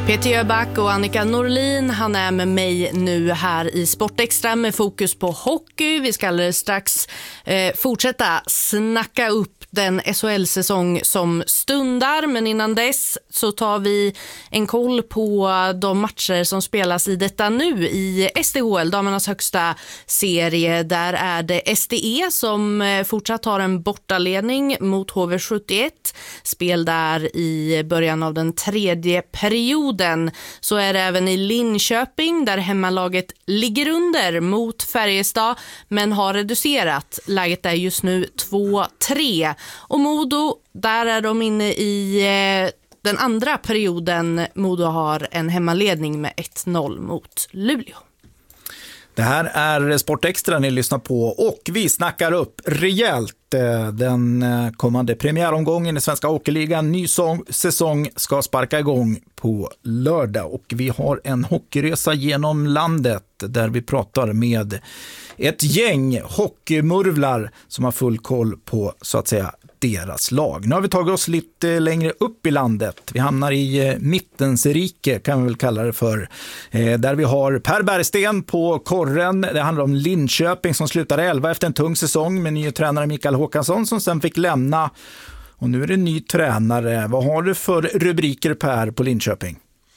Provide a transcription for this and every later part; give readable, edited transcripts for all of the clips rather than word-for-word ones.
Peter Jöback och Annika Norlin, han är med mig nu här i Sportextra med fokus på hockey. Vi ska alldeles strax fortsätta snacka upp den SHL-säsong som stundar, men innan dess så tar vi en koll på de matcher som spelas i detta nu i SDHL, damernas högsta serie. Där är det SDE som fortsatt har en bortaledning mot HV71. Spel där i början av den tredje perioden. Så är det även i Linköping där hemmalaget ligger under mot Färjestad men har reducerat. Läget är just nu 2-3. Och Modo, där är de inne i den andra perioden. Modo har en hemmaledning med 1-0 mot Luleå. Det här är Sportextra ni lyssnar på och vi snackar upp rejält den kommande premiäromgången i Svenska Hockeyligan. Ny säsong ska sparka igång på lördag och vi har en hockeyresa genom landet där vi pratar med ett gäng hockeymurvlar som har full koll på så att säga deras lag. Nu har vi tagit oss lite längre upp i landet. Vi hamnar i Mittensrike kan vi väl kalla det för. Där vi har Per Bergsten på korren. Det handlar om Linköping som slutade 11 efter en tung säsong med ny tränare Mikael Håkansson som sen fick lämna. Och nu är det ny tränare. Vad har du för rubriker Per på Linköping?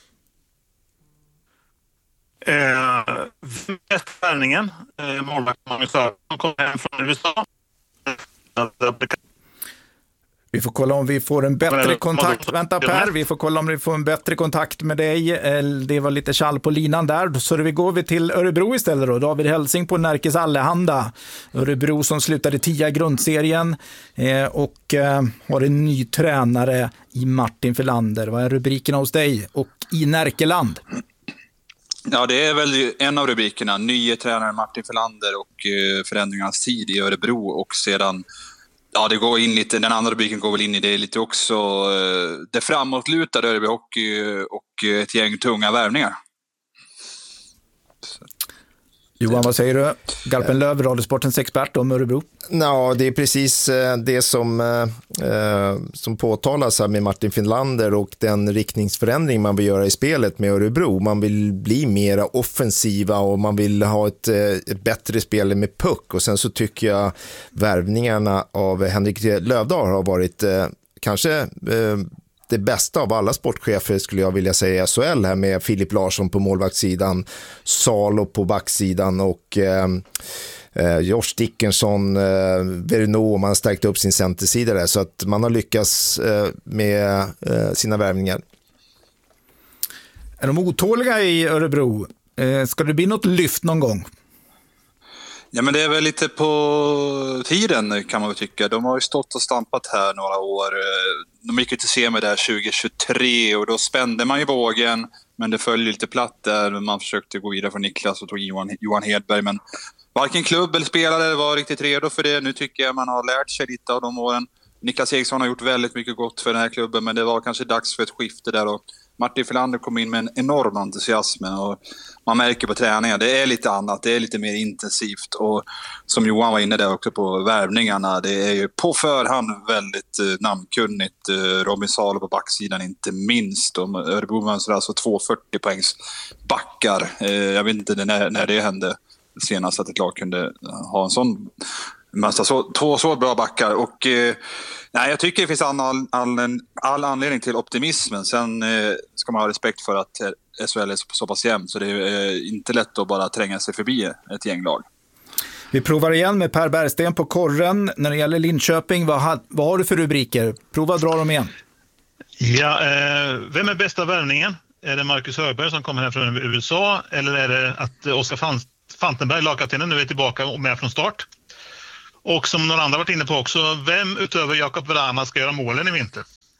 Västvärningen, målvakt Magnus Sörensen kommer hem från USA. Vi får kolla om vi får en bättre kontakt. Vänta Per, vi får kolla om vi får en bättre kontakt med dig. Det var lite kall på linan där. Så vi går till Örebro istället då. David Hälsing på Närkes Allehanda. Örebro som slutade 10 grundserien och har en ny tränare i Martin Filander. Vad är rubrikerna hos dig och i Närkeland? Ja, det är väl en av rubrikerna. Nye tränare Martin Filander och förändringarnas tid i Örebro och sedan. Ja, det går in lite, den andra rubriken går väl in i det lite också. Det framåtlutade Örebro Hockey och ett gäng tunga värvningar. Johan, vad säger du? Garpenlöv, Radiosportens expert om Örebro. Ja, det är precis det som påtalas här med Martin Filander och den riktningsförändring man vill göra i spelet med Örebro. Man vill bli mer offensiva och man vill ha ett bättre spel med puck. Och sen så tycker jag värvningarna av Henrik Lövdahl har varit kanske det bästa av alla sportchefer skulle jag vilja säga i SHL här med Filip Larsson på målvaktssidan, Salo på backsidan och Josh Dickinson, Verno, man har stärkt upp sin centersida där så att man har lyckats med sina värvningar. Är de otåliga i Örebro? Ska det bli något lyft någon gång? Ja, men det är väl lite på tiden kan man väl tycka. De har ju stått och stampat här några år. De gick ju till semi där 2023 och då spände man ju vågen. Men det följde lite platt där. Man försökte gå vidare från Niklas och tog Johan Hedberg. Men varken klubb eller spelare var riktigt redo för det. Nu tycker jag man har lärt sig lite av de åren. Niklas Eriksson har gjort väldigt mycket gott för den här klubben. Men det var kanske dags för ett skifte där. Och Martin Filander kom in med en enorm entusiasm. Och man märker på träningen, det är lite annat, det är lite mer intensivt och som Johan var inne där också på värvningarna, det är ju på förhand väldigt namnkunnigt. Robin Salo på backsidan inte minst, och Örebro mönstrar alltså 240 poängs backar. Jag vet inte när det hände senast att ett lag kunde ha en sån mönstra, så bra backar och nej, jag tycker det finns all anledning till optimismen. Sen ska man ha respekt för att SHL är så pass jämnt så det är inte lätt att bara tränga sig förbi ett gänglag. Vi provar igen med Per Bergsten på korren. När det gäller Linköping, vad har du för rubriker? Prova att dra dem igen. Ja, vem är bästa värvningen? Är det Marcus Högberg som kommer här från USA eller är det att Oskar Fantenberg, lagkaptenen, nu är tillbaka och med från start? Och som några andra varit inne på också, vem utöver Jakob Vrana ska göra målen i vinter?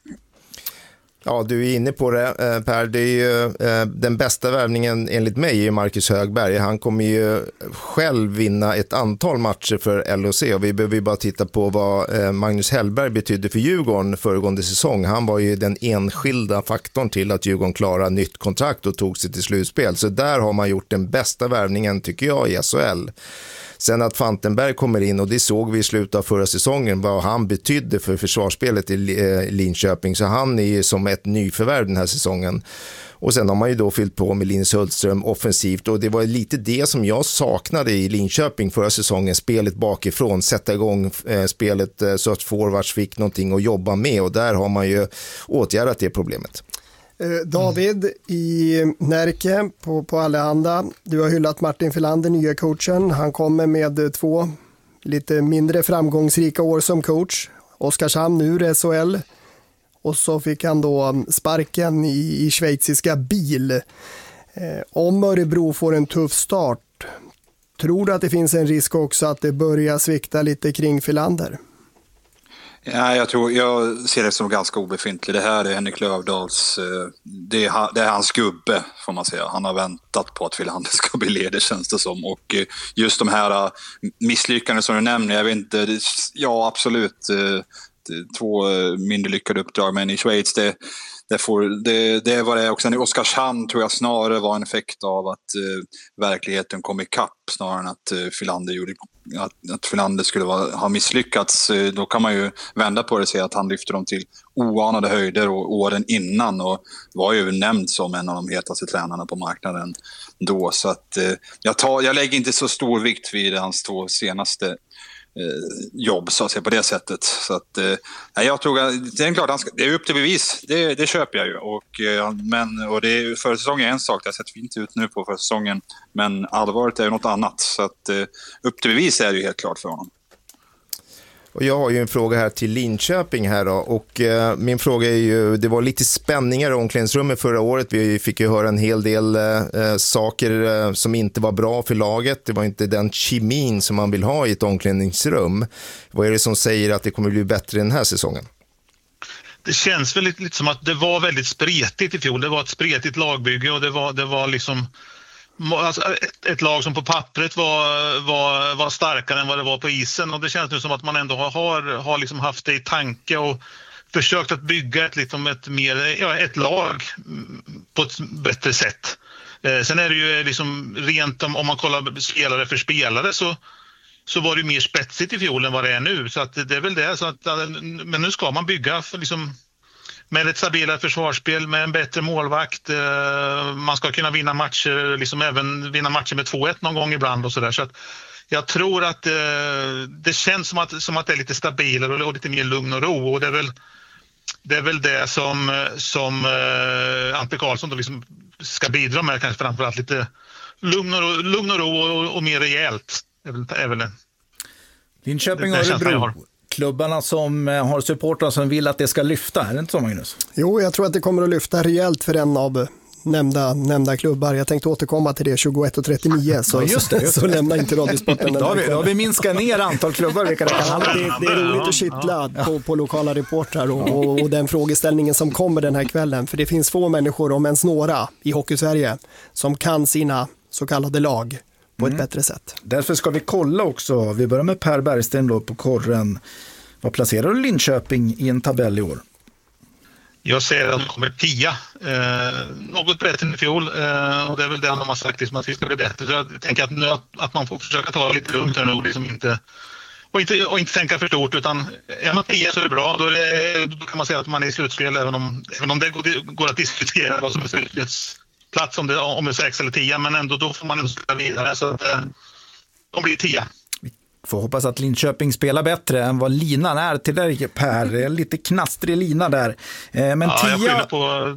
Ja, du är inne på det, Per. Det är ju den bästa värvningen enligt mig är Marcus Högberg. Han kommer ju själv vinna ett antal matcher för LHC och vi behöver ju bara titta på vad Magnus Hellberg betydde för Djurgården föregående säsong. Han var ju den enskilda faktorn till att Djurgården klarade nytt kontrakt och tog sig till slutspel. Så där har man gjort den bästa värvningen tycker jag i SHL. Sen att Fantenberg kommer in, och det såg vi i slutet av förra säsongen, vad han betydde för försvarsspelet i Linköping. Så han är ju som ett nyförvärv den här säsongen. Och sen har man ju då fyllt på med Linus Hultström offensivt, och det var lite det som jag saknade i Linköping förra säsongen, spelet bakifrån, sätta igång spelet så att forwards fick någonting att jobba med, och där har man ju åtgärdat det problemet. David i Närke på Allehanda, du har hyllat Martin Filander, nya coachen. Han kommer med 2 lite mindre framgångsrika år som coach. Oskarshamn ur SHL. Och så fick han då sparken i schweiziska Biel. Om Örebro får en tuff start, tror du att det finns en risk också att det börjar svikta lite kring Filander? Ja, jag ser det som ganska obefintligt. Det här är Henrik Lövdahls, det är hans gubbe, får man säga. Han har väntat på att Filander ska bli ledig, känns det som. Och just de här misslyckanden som du nämner, jag vet inte, ja absolut, 2 mindre lyckade uppdrag, men i Schweiz det var det också. I Oskarshamn tror jag snarare var en effekt av att verkligheten kom ikapp snarare än att Filander skulle ha misslyckats. Då kan man ju vända på det och säga att han lyfter dem till oanade höjder och åren innan, och var ju nämnd som en av de hetaste tränarna på marknaden då. Så att jag lägger inte så stor vikt vid hans 2 senaste jobb, så att säga, på det sättet. Så att jag tror att det är klart, det är upp till bevis, det köper jag ju, och det är, förra säsongen är en sak, det har sett fint ut nu på förra säsongen, men allvaret är ju något annat, så att upp till bevis är det ju helt klart för honom. Och jag har ju en fråga här till Linköping här då, och min fråga är ju, det var lite spänningar i omklädningsrummet förra året. Vi fick ju höra en hel del saker som inte var bra för laget. Det var inte den kemin som man vill ha i ett omklädningsrum. Vad är det som säger att det kommer bli bättre den här säsongen? Det känns väl lite som att det var väldigt spretigt i fjol. Det var ett spretigt lagbygge, och det var liksom alltså ett lag som på pappret var starkare än vad det var på isen, och det känns nu som att man ändå har liksom haft det i tanke och försökt att bygga ett lag på ett bättre sätt. Sen är det ju liksom rent om man kollar spelare för spelare, så var det mer spetsigt i fjol än vad det är nu, så att det är väl det. Så att, men nu ska man bygga för liksom med ett stabilare försvarsspel, med en bättre målvakt. Man ska kunna vinna matcher, liksom även vinna matcher med 2-1 någon gång ibland och sådär. Så att jag tror att det känns som att det är lite stabilare och lite mer lugn och ro, och det är väl det som Ante Karlsson då liksom ska bidra med, kanske framförallt lite lugn och ro och mer rejält. Är väl det. Linköping och Örebro, klubbarna som har supportrar som vill att det ska lyfta, är det inte så, Magnus? Jo, jag tror att det kommer att lyfta rejält för en av nämnda klubbar. Jag tänkte återkomma till det 21:39, så, ja, just det. Så lämna inte Radiosporten. Då har vi minskat ner antal klubbar. Det är roligt att kittla på lokala reportrar och den frågeställningen som kommer den här kvällen. För det finns få människor, om ens några, i Hockeysverige som kan sina så kallade lag på ett bättre sätt. Därför ska vi kolla också. Vi börjar med Per Bergsten då på korren. Vad placerar du Linköping i en tabell i år? Jag ser att de kommer 10. Något bättre än i fjol. Och det är väl det de har sagt, liksom, att vi ska bli bättre. Så jag tänker att nu att man får försöka ta lite lugnt här nu. Liksom inte tänka för stort. Utan är man 10 så är det bra. Då kan man säga att man är i slutspel. Även om det går att diskutera vad som är slutspelsplats. Om det är 6 eller 10. Men ändå då får man ändå spela vidare. Så att de blir 10. Får hoppas att Linköping spelar bättre än vad linan är till dig, Per. Det är lite knastrig lina där. Men jag skyller på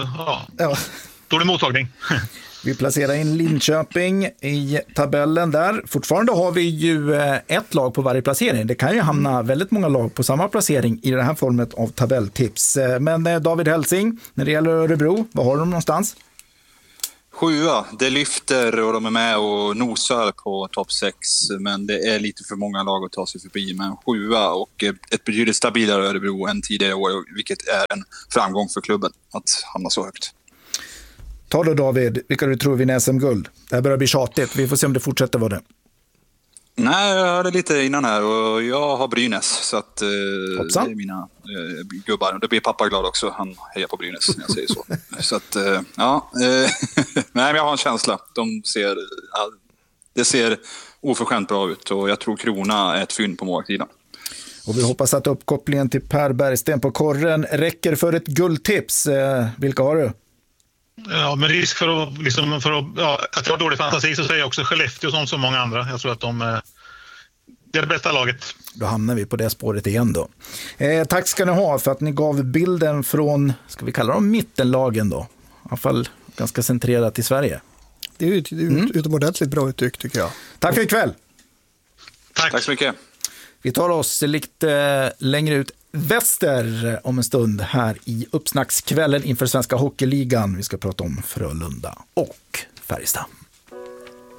dålig mottagning. Vi placerar in Linköping i tabellen där. Fortfarande har vi ju ett lag på varje placering. Det kan ju hamna väldigt många lag på samma placering i det här formet av tabelltips. Men David Helsing, när det gäller Örebro, vad har de någonstans? 7, det lyfter och de är med och nosar på topp 6, men det är lite för många lag att ta sig förbi. Men 7 och ett betydligt stabilare Örebro än tidigare år, vilket är en framgång för klubben att hamna så högt. Ta då David, vilka du tror vinner SM-guld? Det här börjar bli tjatigt, vi får se om det fortsätter vara det. Nej, jag hörde lite innan här och jag har Brynäs, så att det är mina gubbar. Det blir pappa glad också, han hejar på Brynäs när jag säger så. Så att, nej, men jag har en känsla. Det ser oförskämt bra ut och jag tror Krona är ett fynd på målsidan. Och vi hoppas att uppkopplingen till Per Bergsten på korren räcker för ett guldtips. Vilka har du? Ja, med risk för att, att jag har dålig fantasi så säger jag också Skellefteå som så många andra. Jag tror att det är det bästa laget. Då hamnar vi på det spåret igen då. Tack ska ni ha för att ni gav bilden från, ska vi kalla dem mittenlagen då? I alla fall ganska centrerat i Sverige. Det är utomordentligt bra uttryck tycker jag. Tack för ikväll. Tack så mycket. Vi tar oss lite längre ut väster om en stund här i uppsnackskvällen inför Svenska Hockeyligan. Vi ska prata om Frölunda och Färjestad.